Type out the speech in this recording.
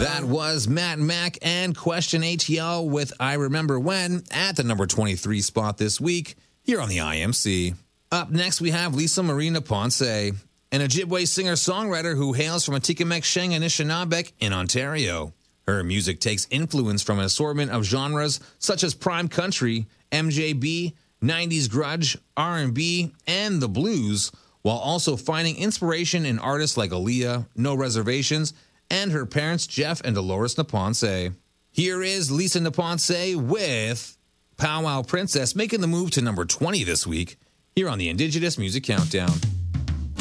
That was Matt Mack and Question ATL with I Remember When at the number 23 spot this week here on the IMC. Up next, we have Lisa Marina Ponce, an Ojibwe singer-songwriter who hails from Atikamekw and Anishinaabe in Ontario. Her music takes influence from an assortment of genres such as prime country, MJB, 90s grunge, R&B, and the blues, while also finding inspiration in artists like Aaliyah, No Reservations, and her parents Jeff and Dolores Naponce. Here is Lisa Naponce with Powwow Princess, making the move to number 20 this week here on the Indigenous Music Countdown.